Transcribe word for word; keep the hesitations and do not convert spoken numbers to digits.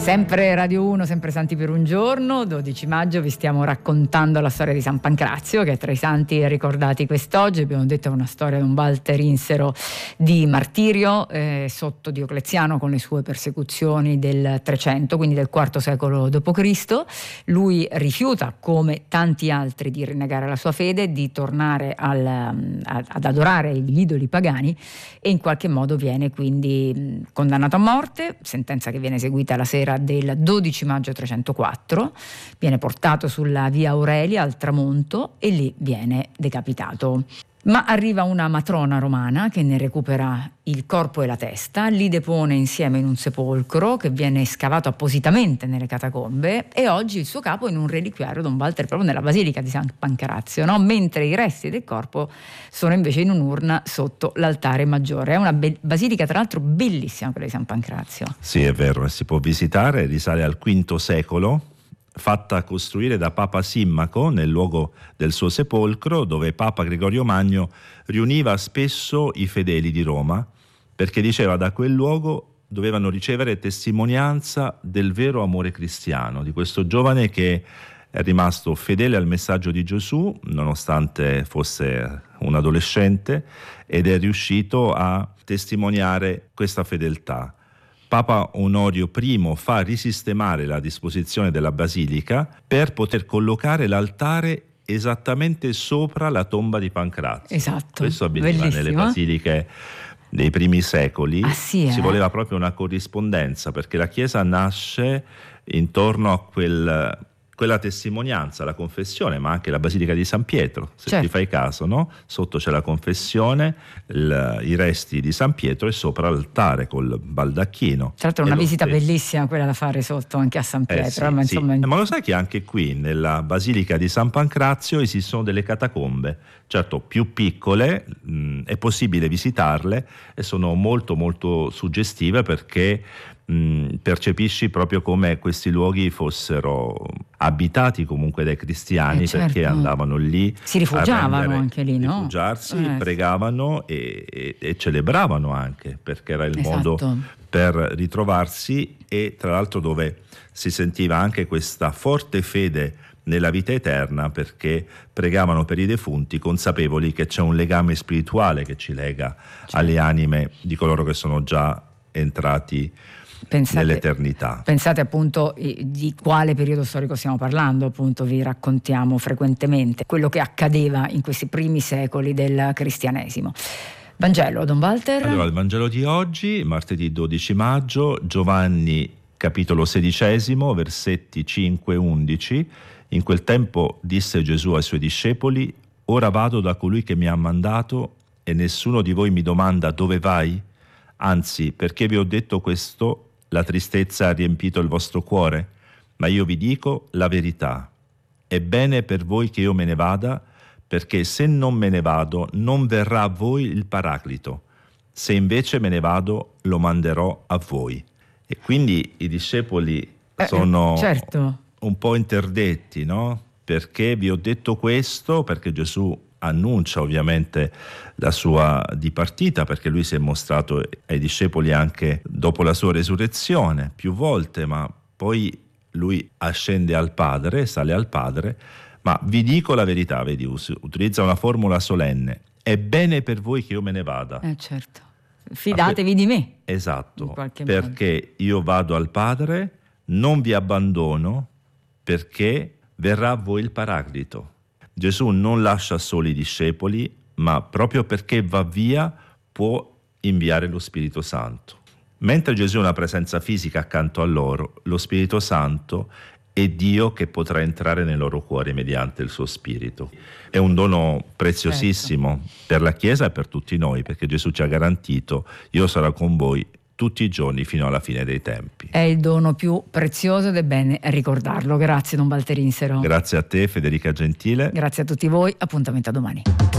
Sempre Radio uno, sempre Santi per un giorno, dodici maggio, vi stiamo raccontando la storia di San Pancrazio, che è tra i santi ricordati quest'oggi. Abbiamo detto è una storia di un Walter Insero di martirio eh, sotto Diocleziano, con le sue persecuzioni del trecento, quindi del quarto secolo dopo Cristo. Lui rifiuta, come tanti altri, di rinnegare la sua fede, di tornare al, ad adorare gli idoli pagani, e in qualche modo viene quindi condannato a morte, sentenza che viene eseguita la sera del dodici maggio trecentoquattro. Viene portato sulla via Aurelia al tramonto e lì viene decapitato. Ma arriva una matrona romana che ne recupera il corpo e la testa, li depone insieme in un sepolcro che viene scavato appositamente nelle catacombe, e oggi il suo capo è in un reliquiario Don Walter proprio nella basilica di San Pancrazio, no? Mentre i resti del corpo sono invece in un'urna sotto l'altare maggiore. È una be- basilica tra l'altro bellissima, quella di San Pancrazio. Sì, è vero, si può visitare, risale al quinto secolo, fatta costruire da Papa Simmaco nel luogo del suo sepolcro, dove Papa Gregorio Magno riuniva spesso i fedeli di Roma, perché diceva da quel luogo dovevano ricevere testimonianza del vero amore cristiano, di questo giovane che è rimasto fedele al messaggio di Gesù nonostante fosse un adolescente, ed è riuscito a testimoniare questa fedeltà. Papa Onorio I fa risistemare la disposizione della basilica per poter collocare l'altare esattamente sopra la tomba di Pancrazio. Esatto. Questo avveniva bellissimo. Nelle basiliche dei primi secoli. Ah, sì, si eh? voleva proprio una corrispondenza, perché la Chiesa nasce intorno a quel... quella testimonianza, la confessione, ma anche la Basilica di San Pietro, se certo. ti fai caso, no? Sotto c'è la confessione, il, i resti di San Pietro, e sopra l'altare col baldacchino. Tra l'altro è una E visita lo- bellissima quella da fare sotto anche a San Pietro. Eh sì, ma, sì. insomma... Eh, ma lo sai che anche qui nella Basilica di San Pancrazio esistono delle catacombe, certo più piccole, mh, è possibile visitarle e sono molto molto suggestive, perché mh, percepisci proprio come questi luoghi fossero abitati comunque dai cristiani, Eh, certo. perché andavano lì, Si rifugiavano a rendere- anche lì, no? rifugiarsi, Eh. pregavano e, e- e celebravano anche, perché era il Esatto. modo per ritrovarsi, e tra l'altro dove si sentiva anche questa forte fede nella vita eterna, perché pregavano per i defunti consapevoli che c'è un legame spirituale che ci lega alle anime di coloro che sono già entrati Pensate, nell'eternità. pensate appunto eh, di quale periodo storico stiamo parlando. Appunto vi raccontiamo frequentemente quello che accadeva in questi primi secoli del cristianesimo. Vangelo, Don Walter. Allora, il Vangelo di oggi, martedì dodici maggio, Giovanni capitolo sedicesimo, versetti cinque e undici. In quel tempo disse Gesù ai suoi discepoli: ora vado da colui che mi ha mandato, e nessuno di voi mi domanda dove vai? Anzi, perché vi ho detto questo, la tristezza ha riempito il vostro cuore? Ma io vi dico la verità. È bene per voi che io me ne vada, perché se non me ne vado non verrà a voi il Paraclito. Se invece me ne vado lo manderò a voi. E quindi i discepoli Eh, sono certo. un po' interdetti, no? Perché vi ho detto questo? Perché Gesù annuncia ovviamente la sua dipartita, perché lui si è mostrato ai discepoli anche dopo la sua resurrezione più volte, ma poi lui ascende al Padre, sale al Padre. Ma vi dico la verità, vedi, utilizza una formula solenne: è bene per voi che io me ne vada. Eh certo. Fidatevi di me. Esatto, In qualche perché io vado al Padre, non vi abbandono, perché verrà a voi il Paraclito. Gesù non lascia soli i discepoli, ma proprio perché va via può inviare lo Spirito Santo. Mentre Gesù è una presenza fisica accanto a loro, lo Spirito Santo è Dio che potrà entrare nei loro cuori mediante il suo Spirito. È un dono preziosissimo certo. per la Chiesa e per tutti noi, perché Gesù ci ha garantito: io sarò con voi tutti i giorni fino alla fine dei tempi. È il dono più prezioso ed è bene ricordarlo. Grazie Don Walter Insero. Grazie a te Federica Gentile. Grazie a tutti voi, appuntamento a domani.